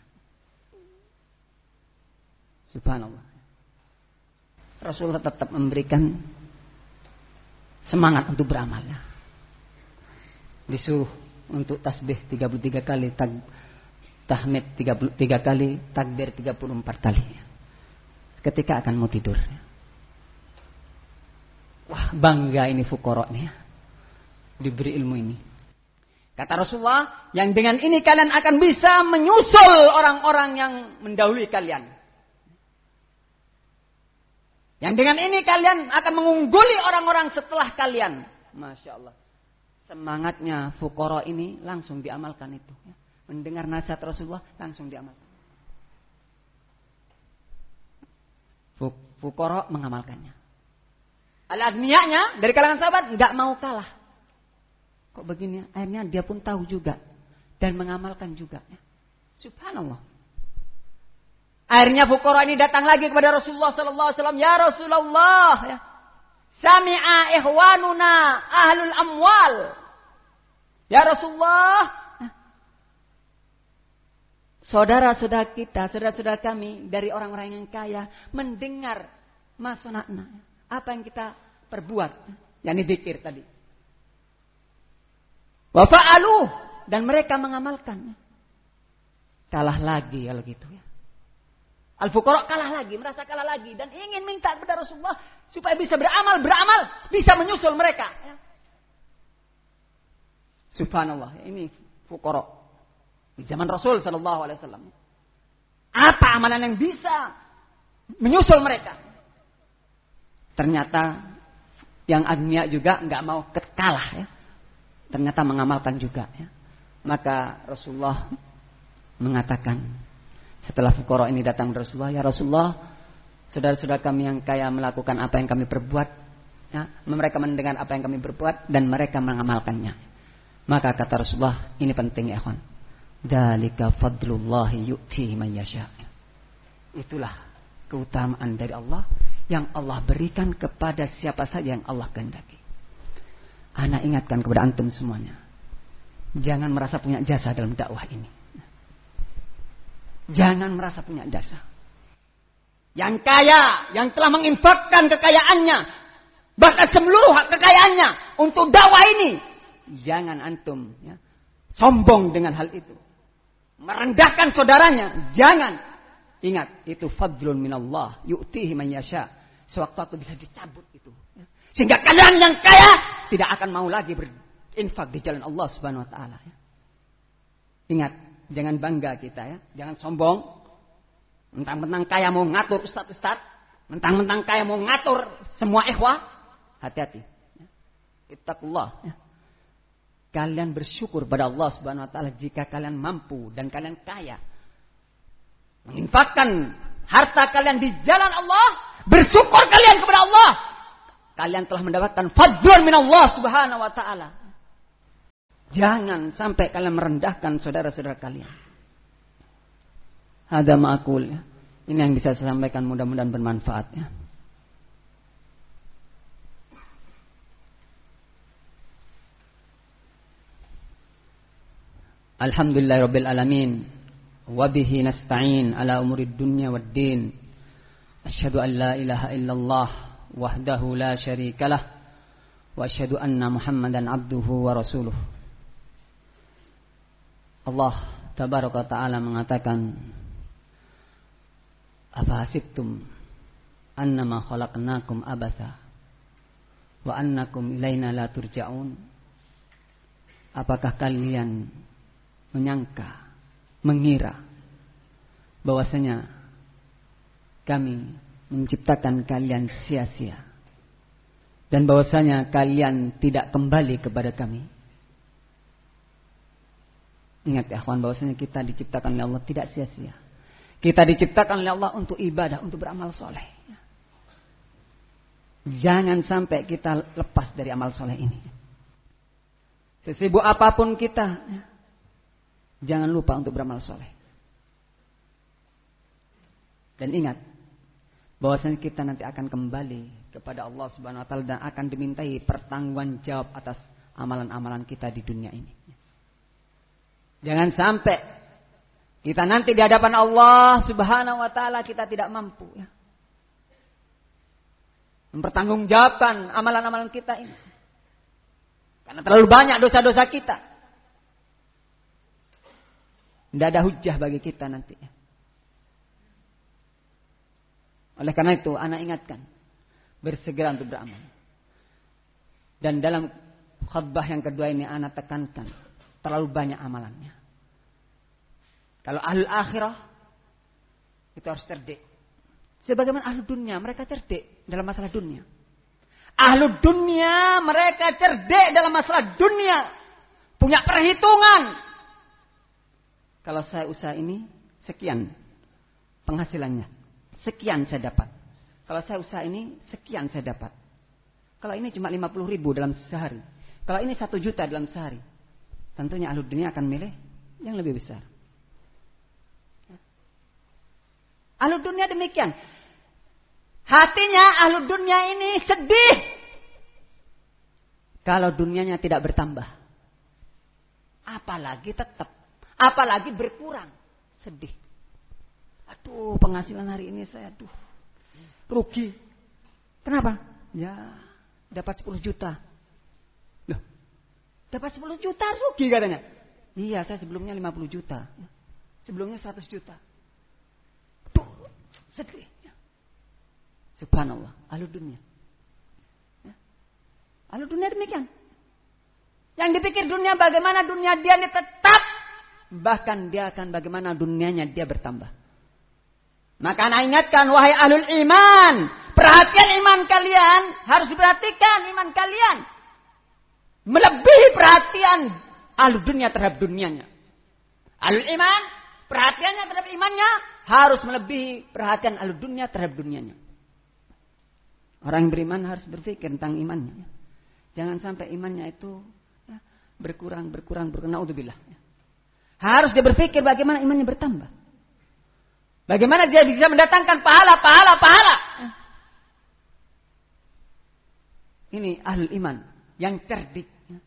Subhanallah. Rasulullah tetap memberikan semangat untuk beramal. Disuruh untuk tasbih 33 kali, tahmid 33 kali, takbir 34 kali. Ketika akan mau tidur. Wah, bangga ini fuqara nih. Diberi ilmu ini. Kata Rasulullah, yang dengan ini kalian akan bisa menyusul orang-orang yang mendahului kalian. Yang dengan ini kalian akan mengungguli orang-orang setelah kalian. Masya Allah. Semangatnya fuqara ini langsung diamalkan itu. Mendengar nasihat Rasulullah langsung diamalkan. Fuqara mengamalkannya. Al-aghniyanya dari kalangan sahabat nggak mau kalah. Kok begini? Akhirnya dia pun tahu juga dan mengamalkan juga. Subhanallah. Akhirnya fuqara ini datang lagi kepada Rasulullah sallallahu alaihi wasallam, "Ya Rasulullah, ya. Sami'a ikhwanuna ahlul amwal." Ya Rasulullah, saudara-saudara kita, saudara-saudara kami dari orang-orang yang kaya mendengar masunatna, apa yang kita perbuat, yakni zikir tadi. Wa fa'alu, dan mereka mengamalkan. Kalah lagi kalau gitu ya. Al-fuqara kalah lagi, merasa kalah lagi dan ingin minta kepada Rasulullah supaya bisa beramal, bisa menyusul mereka. Ya. Subhanallah, ini fuqara di zaman Rasul sallallahu alaihi wasallam. Apa amalan yang bisa menyusul mereka? Ternyata yang agniya juga enggak mau kalah ya. Ternyata mengamalkan juga ya. Maka Rasulullah mengatakan setelah fuqara ini datang ke Rasulullah, "Ya Rasulullah, saudara-saudara kami yang kaya melakukan apa yang kami perbuat ya. Mereka mendengar apa yang kami perbuat dan mereka mengamalkannya." Maka kata Rasulullah, ini penting ya kawan. Dzalika fadlullahi yu'tihi man yasha. Itulah keutamaan dari Allah yang Allah berikan kepada siapa saja yang Allah kehendaki. Ana ingatkan kepada antum semuanya. Jangan merasa punya jasa dalam dakwah ini. Jangan merasa punya jasa. Yang kaya, yang telah menginfakkan kekayaannya, bahkan seluruh kekayaannya untuk dakwah ini. Jangan antum ya, sombong dengan hal itu. Merendahkan saudaranya. Jangan. Ingat, itu fadlun minallah. Yu'tihi man yasha. Sewaktu-waktu bisa dicabut itu. Ya. Sehingga kalian yang kaya tidak akan mau lagi berinfak di jalan Allah Subhanahu wa taala ya. Ingat, jangan bangga kita ya, jangan sombong. Mentang-mentang kaya mau ngatur ustaz-ustaz, mentang-mentang kaya mau ngatur semua ikhwah, hati-hati. Ya. Ittaqullah ya. Kalian bersyukur pada Allah Subhanahu wa taala jika kalian mampu dan kalian kaya. Menginfakkan harta kalian di jalan Allah, bersyukur kalian kepada Allah. Kalian telah mendapatkan fadlun min Allah Subhanahu wa taala. Jangan sampai kalian merendahkan saudara-saudara kalian. Hadza ma'qul. Ini yang bisa saya sampaikan, mudah-mudahan bermanfaat ya. Alhamdulillahirabbil alamin. Wa bihi nasta'in ala umurid dunya waddin. Asyhadu an la ilaha illallah wahdahu la syarikalah wa asyhadu anna Muhammadan abduhu wa rasuluh. Allah tabaraka taala mengatakan, afa hasibtum annama khalaqnakum abatha wa annakum ilaina la turja'un. Apakah kalian menyangka, mengira bahwasanya kami menciptakan kalian sia-sia dan bahwasanya kalian tidak kembali kepada kami? Ingat ya akhwan, bahwasanya kita diciptakan oleh Allah tidak sia-sia. Kita diciptakan oleh Allah untuk ibadah, untuk beramal soleh. Jangan sampai kita lepas dari amal soleh ini. Sesibuk apapun kita, jangan lupa untuk beramal soleh. Dan ingat, bahwasanya kita nanti akan kembali kepada Allah Subhanahu wa taala dan akan dimintai pertanggungjawaban jawab atas amalan-amalan kita di dunia ini. Jangan sampai kita nanti di hadapan Allah Subhanahu wa taala kita tidak mampu ya, mempertanggungjawabkan amalan-amalan kita ini. Karena terlalu banyak dosa-dosa kita. Tidak ada hujjah bagi kita nanti. Oleh karena itu, anak ingatkan, bersegera untuk beramal. Dan dalam khutbah yang kedua ini, anak tekankan, terlalu banyak amalannya. Kalau ahlul akhirah, itu harus cerdik. Sebagaimana ahlul dunia, mereka cerdik dalam masalah dunia. Ahlul dunia, mereka cerdik dalam masalah dunia. Punya perhitungan. Kalau saya usaha ini, sekian penghasilannya. Sekian saya dapat. Kalau saya usaha ini, sekian saya dapat. Kalau ini cuma 50.000 dalam sehari. Kalau ini 1 juta dalam sehari. Tentunya ahlul dunia akan milih yang lebih besar. Ahlul dunia demikian. Hatinya ahlul dunia ini sedih. Kalau dunianya tidak bertambah. Apalagi tetap. Apalagi berkurang. Sedih. Aduh, penghasilan hari ini saya rugi. Kenapa? Ya, dapat 10 juta. Loh, dapat 10 juta rugi katanya. Iya, saya sebelumnya 50 juta. Sebelumnya 100 juta. Aduh, sedih. Subhanallah, ahlul dunia. Ahlul dunia demikian. Yang dipikir dunia bagaimana dunia dia ini tetap. Bahkan dia akan bagaimana dunianya dia bertambah. Maka ana ingatkan wahai ahlul iman. Perhatian iman kalian. Harus diperhatikan iman kalian. Melebihi perhatian ahlul dunia terhadap dunianya. Ahlul iman. Perhatiannya terhadap imannya. Harus melebihi perhatian ahlul dunia terhadap dunianya. Orang yang beriman harus berpikir tentang imannya. Jangan sampai imannya itu berkurang. Naudzubillah. Harus dia berpikir bagaimana imannya bertambah. Bagaimana dia bisa mendatangkan pahala. Ini ahlul iman yang cerdik.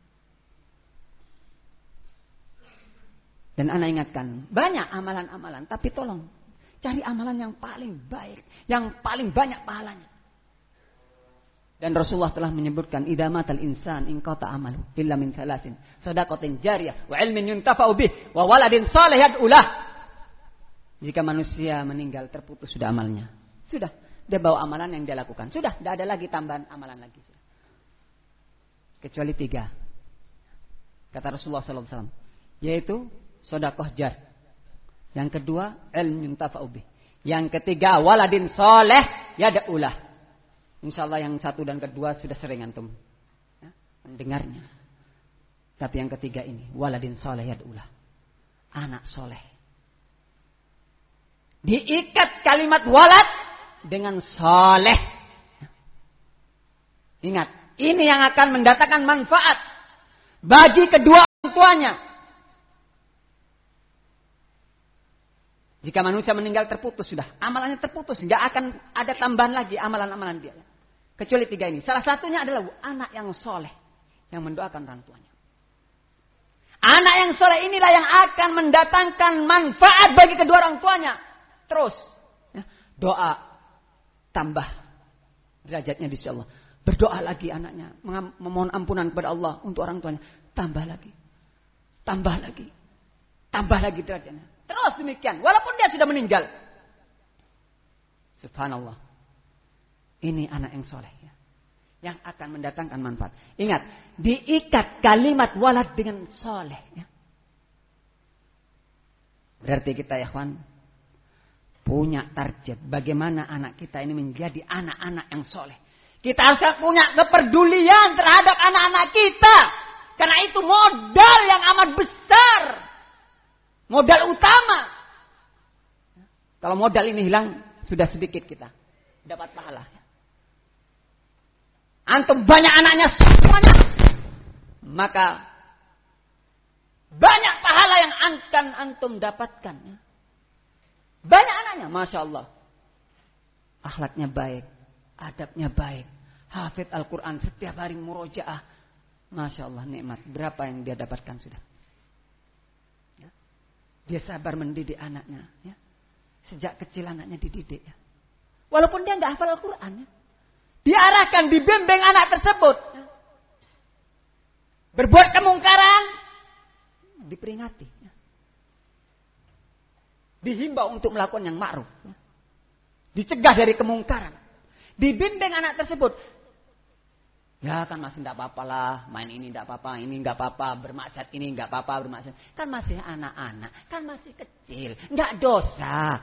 Dan ana ingatkan, banyak amalan-amalan, tapi tolong cari amalan yang paling baik, yang paling banyak pahalanya. Dan Rasulullah telah menyebutkan idza matal insan in qata amalu illa min salasin shadaqatin jariyah wa ilmin yuntafa'u bih wa waladin shalih yad'ulah. Jika manusia meninggal terputus sudah amalnya. Sudah, dia bawa amalan yang dia lakukan. Sudah, tidak ada lagi tambahan amalan lagi. Kecuali 3. Kata Rasulullah SAW. Yaitu sedekah jar. Yang kedua, ilmu yuntafa'u bih. Yang ketiga, waladin shalih yad'ulah. InsyaAllah yang 1 dan kedua sudah sering antum mendengarnya. Tapi yang ketiga ini, waladin shalih yad'ulah. Anak soleh. Diikat kalimat walad dengan soleh. Ingat, ini yang akan mendatangkan manfaat bagi kedua orang tuanya. Jika manusia meninggal terputus sudah. Amalannya terputus. Nggak akan ada tambahan lagi amalan-amalan dia. Kecuali 3 ini. Salah satunya adalah anak yang soleh. Yang mendoakan orang tuanya. Anak yang soleh inilah yang akan mendatangkan manfaat bagi kedua orang tuanya. Terus. Doa. Tambah derajatnya di sisi Allah. Berdoa lagi anaknya. Memohon ampunan kepada Allah untuk orang tuanya. Tambah lagi. Tambah lagi. Tambah lagi derajatnya. Terus demikian. Walaupun dia sudah meninggal. Subhanallah. Ini anak yang soleh. Ya. Yang akan mendatangkan manfaat. Ingat. Diikat kalimat walad dengan soleh. Ya. Berarti kita ya kawan. Punya target. Bagaimana anak kita ini menjadi anak-anak yang soleh. Kita harus punya kepedulian terhadap anak-anak kita. Karena itu modal yang amat besar. Modal utama. Kalau modal ini hilang, sudah sedikit kita dapat pahala. Antum banyak anaknya semuanya, maka banyak pahala yang akan antum dapatkan. Banyak anaknya, Masya Allah. Akhlaknya baik, adabnya baik, hafidh Al-Quran setiap hari murojaah. Masya Allah, nikmat. Berapa yang dia dapatkan sudah? Dia sabar mendidik anaknya. Ya. Sejak kecil anaknya dididik. Ya. Walaupun dia nggak hafal Al-Quran. Ya. Diarahkan, dibimbing anak tersebut. Ya. Berbuat kemungkaran. Diperingati. Ya. Dihimbau untuk melakukan yang ma'ruf. Ya. Dicegah dari kemungkaran. Dibimbing anak tersebut. Ya kan masih tidak apa-apa lah. Main ini tidak apa-apa. Ini tidak apa-apa. Bermaksiat ini tidak apa-apa. Bermaksiat. Kan masih anak-anak. Kan masih kecil. Tidak dosa.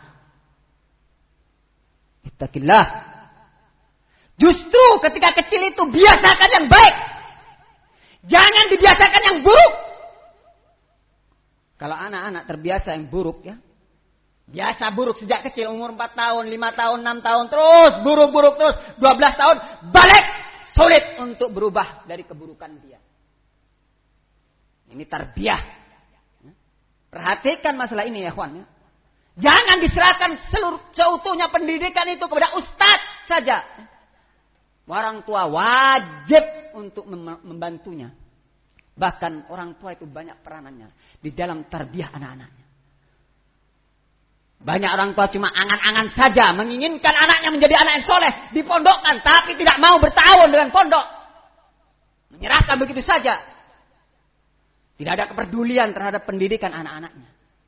Ittaqillah. Justru ketika kecil itu biasakan yang baik. Jangan dibiasakan yang buruk. Kalau anak-anak terbiasa yang buruk ya. Biasa buruk sejak kecil. Umur 4 tahun, 5 tahun, 6 tahun. Terus buruk-buruk terus. 12 tahun. Balik. Sulit untuk berubah dari keburukan dia. Ini tarbiyah. Perhatikan masalah ini ya kawan. Jangan diserahkan seutuhnya pendidikan itu kepada ustadz saja. Orang tua wajib untuk membantunya. Bahkan orang tua itu banyak peranannya di dalam tarbiyah anak-anaknya. Banyak orang tua cuma angan-angan saja. Menginginkan anaknya menjadi anak yang soleh. Dipondokkan. Tapi tidak mau bertahun dengan pondok. Menyerahkan begitu saja. Tidak ada kepedulian terhadap pendidikan anak-anaknya.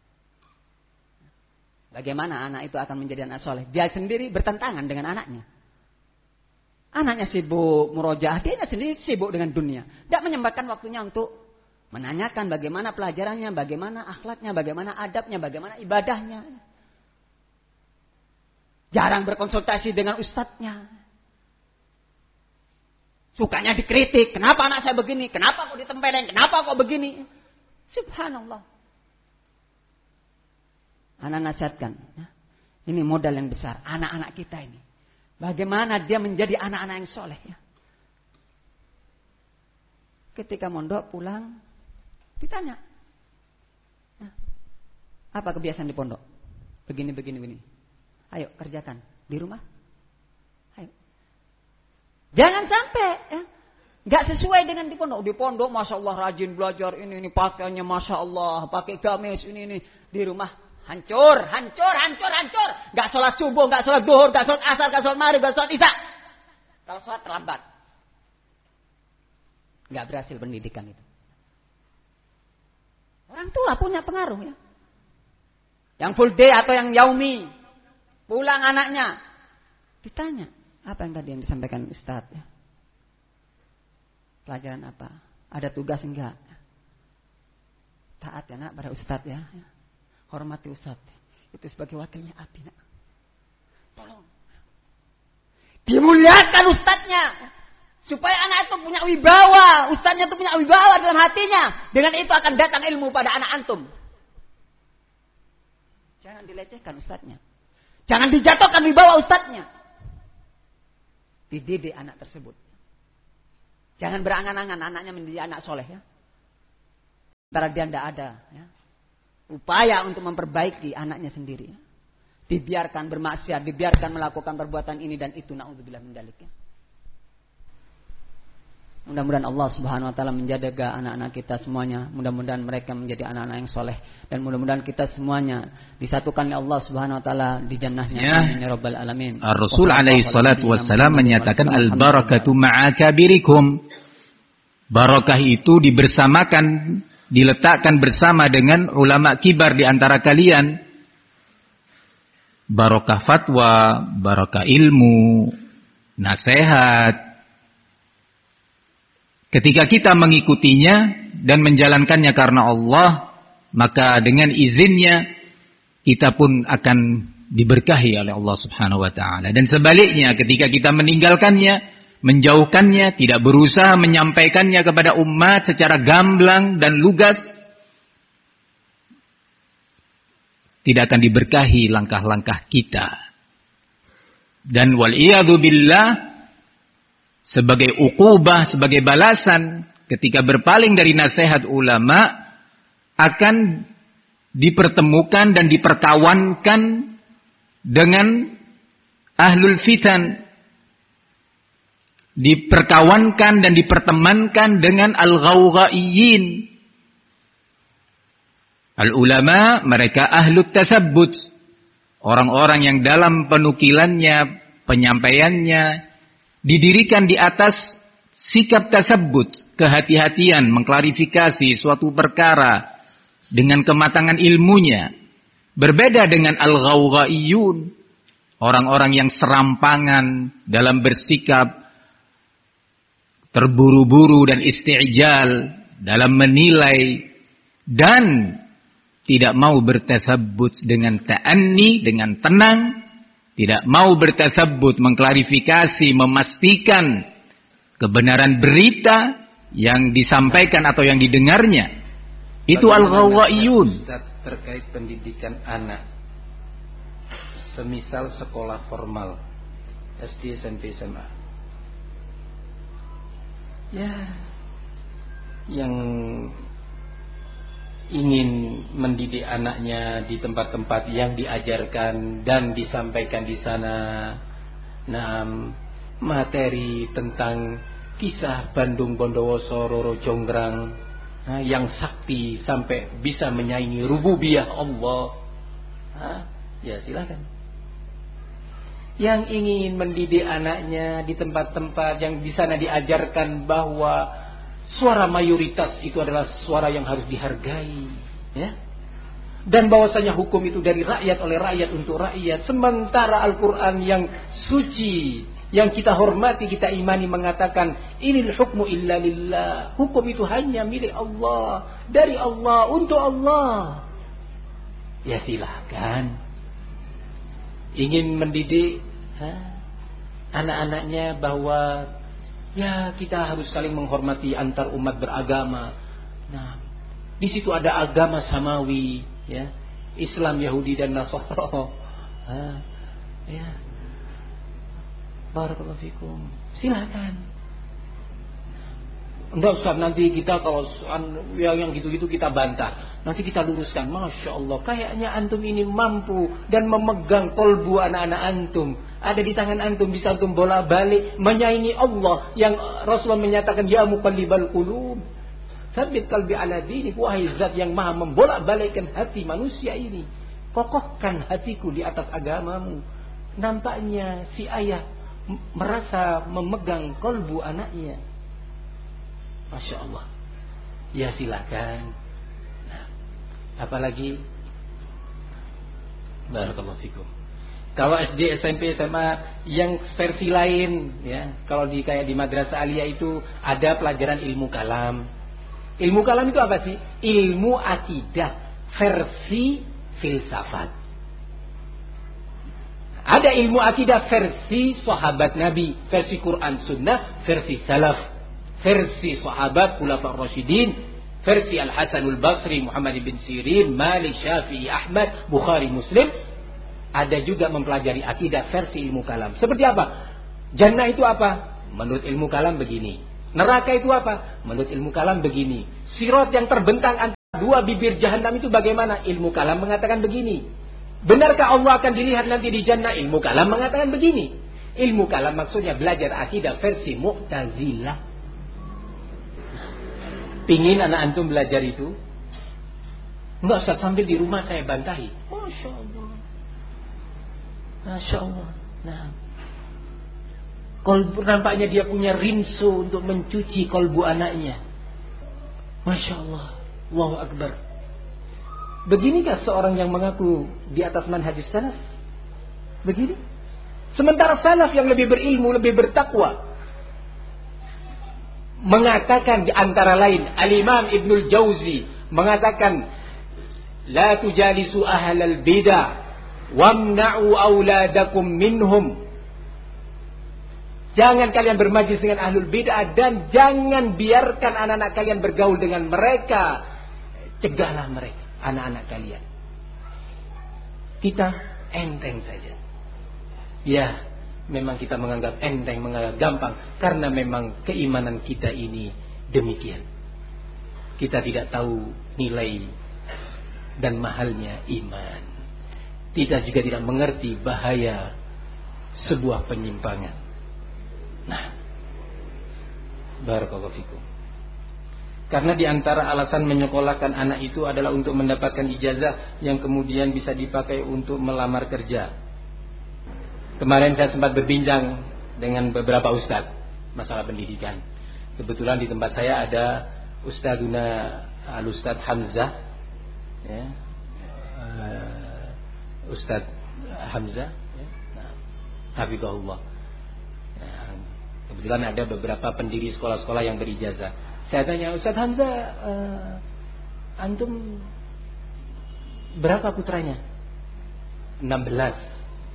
Bagaimana anak itu akan menjadi anak soleh? Dia sendiri bertentangan dengan anaknya. Anaknya sibuk murojaah. Dia sendiri sibuk dengan dunia. Tidak menyempatkan waktunya untuk menanyakan bagaimana pelajarannya. Bagaimana akhlaknya. Bagaimana adabnya. Bagaimana ibadahnya. Jarang berkonsultasi dengan ustadznya. Sukanya dikritik. Kenapa anak saya begini? Kenapa kok ditempelin? Kenapa kok begini? Subhanallah. Anak nasihatkan. Ini modal yang besar. Anak-anak kita ini. Bagaimana dia menjadi anak-anak yang soleh. Ya. Ketika mondok pulang. Ditanya. Apa kebiasaan di pondok? Begini. Ayo kerjakan di rumah. Ayo. Jangan sampai nggak sesuai dengan di pondok. Di pondok Masya Allah rajin belajar ini pakaiannya Masya Allah. Pakai gamis ini. Di rumah hancur. Nggak sholat subuh, nggak sholat duhur, nggak sholat asar, nggak sholat maghrib, nggak sholat isya. Kalau sholat terlambat. Nggak berhasil pendidikan itu. Orang tua punya pengaruh ya. Yang full day atau yang yaumi. Pulang anaknya. Ditanya. Apa yang tadi yang disampaikan Ustadz? Ya? Pelajaran apa? Ada tugas enggak? Taat ya nak pada Ustadz ya. Hormati Ustadz. Itu sebagai wakilnya Abi nak. Tolong. Dimuliakan Ustadznya. Supaya anak itu punya wibawa. Ustadznya itu punya wibawa dalam hatinya. Dengan itu akan datang ilmu pada anak antum. Jangan dilecehkan Ustadznya. Jangan dijatuhkan wibawa ustadznya. Dididik anak tersebut. Jangan berangan-angan anaknya menjadi anak soleh ya. Karena dia tidak ada. Ya. Upaya untuk memperbaiki anaknya sendiri. Dibiarkan bermaksiat, dibiarkan melakukan perbuatan ini dan itu. Na'udzubillah min dzalik. Mudah-mudahan Allah Subhanahu wa taala menjaga anak-anak kita semuanya. Mudah-mudahan mereka menjadi anak-anak yang soleh dan mudah-mudahan kita semuanya disatukan oleh Allah Subhanahu wa taala di jannahnya. Amin ya rabbal alamin. Ar-Rasul alaihi salatu wassalam menyatakan al-barakatu ma'a kabirikum. Barakah itu dibersamakan, diletakkan bersama dengan ulama kibar di antara kalian. Barakah fatwa, barakah ilmu, nasihat. Ketika kita mengikutinya dan menjalankannya karena Allah, maka dengan izinnya kita pun akan diberkahi oleh Allah Subhanahu wa taala. Dan sebaliknya ketika kita meninggalkannya, menjauhkannya, tidak berusaha menyampaikannya kepada umat secara gamblang dan lugas, tidak akan diberkahi langkah-langkah kita. Dan wal'iyadu billah, sebagai uqubah, sebagai balasan ketika berpaling dari nasihat ulama, akan dipertemukan dan diperkawankan dengan ahlul fitan, diperkawankan dan dipertemankan dengan al-ghawghaiyin. Al-ulama mereka ahlut tasabbut, orang-orang yang dalam penukilannya, penyampaiannya didirikan di atas sikap tasabbut, kehati-hatian, mengklarifikasi suatu perkara dengan kematangan ilmunya. Berbeda dengan al-ghawghaiyun, orang-orang yang serampangan dalam bersikap, terburu-buru dan isti'jal dalam menilai dan tidak mau bertasabbut dengan ta'anni, dengan tenang. Tidak mau bertasabbut, mengklarifikasi, memastikan kebenaran berita yang disampaikan atau yang didengarnya. Itu al-ghawghaiyun. Terkait pendidikan anak, semisal sekolah formal, SD, SMP, SMA. Ya, yang ingin mendidik anaknya di tempat-tempat yang diajarkan dan disampaikan di sana, materi tentang kisah Bandung Bondowoso Roro Jonggrang yang sakti sampai bisa menyaingi rububiyah Allah, ya silakan. Yang ingin mendidik anaknya di tempat-tempat yang di sana diajarkan bahwa suara mayoritas itu adalah suara yang harus dihargai, ya. Dan bahwasanya hukum itu dari rakyat, oleh rakyat, untuk rakyat. Sementara Al-Quran yang suci, yang kita hormati, kita imani, mengatakan inil hukmu illa lillah. Hukum itu hanya milik Allah, dari Allah, untuk Allah. Ya silahkan. Ingin mendidik anak-anaknya bahwa ya kita harus saling menghormati antar umat beragama. Nah, di situ ada agama samawi, ya, Islam, Yahudi dan Nasara. Ya, barakallahu fikum. Silakan. Enggak usah nanti kita kalau yang gitu-gitu kita bantah. Nanti kita luruskan. Masya Allah, kayaknya antum ini mampu dan memegang kolbu anak-anak antum. Ada di tangan antum, bisa antum bola balik menyaingi Allah yang Rasulullah menyatakan ya muqallibal qulub, tsabbit qalbi ala dinik. Wahai zat yang maha membolak balikkan hati manusia ini, kokohkan hatiku di atas agamamu. Nampaknya si ayah merasa memegang kolbu anaknya. Masya Allah. Ya silakan. Nah, apalagi barakallahu fikum. Kalau SD, SMP, SMA yang versi lain, ya, kalau kayak di madrasah aliyah itu ada pelajaran ilmu kalam. Ilmu kalam itu apa sih? Ilmu akidah versi filsafat. Ada ilmu akidah versi sahabat Nabi, versi Quran Sunnah, versi salaf, versi sahabat Khulafaur Rasyidin, versi Al-Hasanul Basri, Muhammad bin Sirin, Malik, Syafi'i, Ahmad, Bukhari, Muslim. Ada juga mempelajari akidah versi ilmu kalam. Seperti apa? Jannah itu apa? Menurut ilmu kalam begini. Neraka itu apa? Menurut ilmu kalam begini. Sirat yang terbentang Dua bibir jahanam itu bagaimana? Ilmu kalam mengatakan begini. Benarkah Allah akan dilihat nanti di jannah? Ilmu kalam mengatakan begini. Ilmu kalam maksudnya belajar akidah versi Mu'tazilah. Pingin anak antum belajar itu? Enggak usah, sambil di rumah saya bantahi. Masya Allah. Masya Allah. Nah, kolbu, nampaknya dia punya rinso untuk mencuci kolbu anaknya. Masya Allah. Allahu Akbar. Beginikah seorang yang mengaku di atas manhaj salaf? Begini? Sementara salaf yang lebih berilmu, lebih bertakwa, mengatakan di antara lain, Al-Imam Ibnul Jauzi mengatakan, la tujalisu ahlal bidah wamna'u auladakum minhum. Jangan kalian bermajlis dengan ahlul bid'ah dan jangan biarkan anak-anak kalian bergaul dengan mereka. Cegahlah mereka, anak-anak kalian. Kita enteng saja. Ya, memang kita menganggap enteng, menganggap gampang, karena memang keimanan kita ini demikian. Kita tidak tahu nilai dan mahalnya iman. Kita juga tidak mengerti bahaya sebuah penyimpangan. Nah, barakallahu fikum. Karena di antara alasan menyekolahkan anak itu adalah untuk mendapatkan ijazah yang kemudian bisa dipakai untuk melamar kerja. Kemarin saya sempat berbincang dengan beberapa ustadz masalah pendidikan. Kebetulan di tempat saya ada Ustadzuna Al-Ustadz Hamzah, ya, Ustadz Hamzah, ya, nah, hafizahullah. Nah, kebetulan ada beberapa pendiri sekolah-sekolah yang berijazah. Saya tanya, Ustadz Hamzah, antum berapa putranya? 16.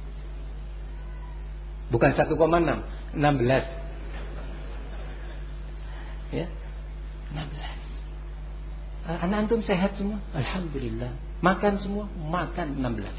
Bukan 1,6, 16. Ya, 16. Anak antum sehat semua? Alhamdulillah. Makan semua? Makan 16.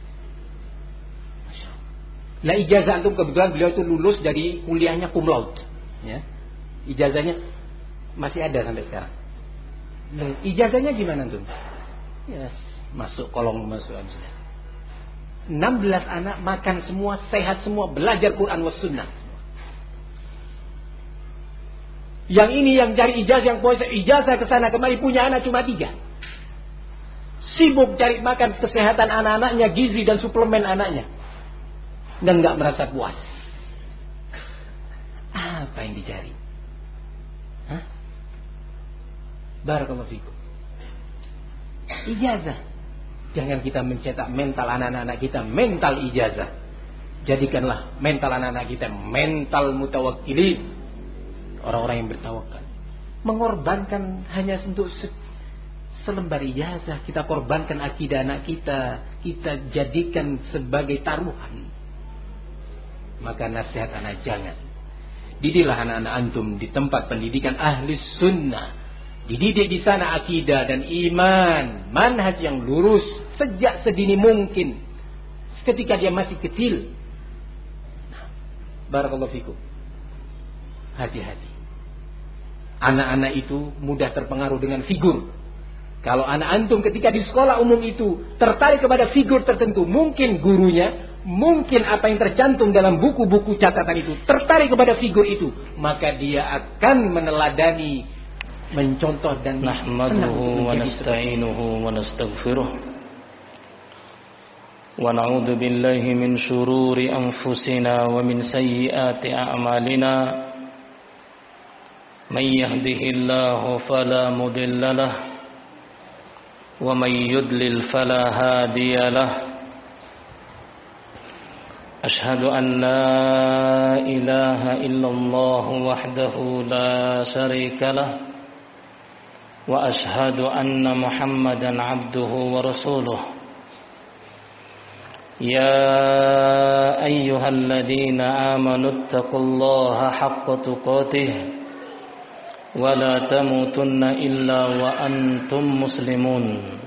Masya Allah. Nah, ijazah antum kebetulan beliau itu lulus dari kuliahnya cum laude. Ya. Ijazahnya masih ada sampai sekarang. Nah, ijazahnya gimana antum? Yes, masuk kolong masukan sudah. 16 anak makan semua, sehat semua, belajar Quran was sunnah. Yang ini yang cari ijazah, yang puasa ijazah ke sana kemari, punya anak cuma 3. Sibuk cari makan kesehatan anak-anaknya, gizi dan suplemen anaknya, dan nggak merasa puas. Apa yang dicari? Hah? Barakallahu fikum. Ijazah. Jangan kita mencetak mental anak-anak kita mental ijazah. Jadikanlah mental anak-anak kita mental mutawakkilin, orang-orang yang bertawakal. Mengorbankan hanya untuk selembar ijazah, kita korbankan akidah anak kita jadikan sebagai taruhan. Maka nasihat anak, jangan. Didiklah anak-anak antum di tempat pendidikan ahli sunnah. Dididik di sana akidah dan iman, manhaj yang lurus sejak sedini mungkin, ketika dia masih kecil. Nah, barakallahu fikum. Hati-hati. Anak-anak itu mudah terpengaruh dengan figur. Kalau anak antum ketika di sekolah umum itu tertarik kepada figur tertentu, mungkin gurunya, mungkin apa yang tercantum dalam buku-buku catatan itu, tertarik kepada figur itu, maka dia akan meneladani, mencontoh dan nahmaduhu wa nasta'inuhu wa nastaghfiruh wa na'udzu billahi min shururi anfusina wa min sayyiati a'malina man yahdihillahu fala mudilla lahu wa man yudlil fala hadiya lahu ashhadu an la ilaha illallah wahdahu la syarika lahu وأشهد أن محمدا عبده ورسوله يا أيها الذين آمنوا اتقوا الله حق تقاته ولا تموتن إلا وأنتم مسلمون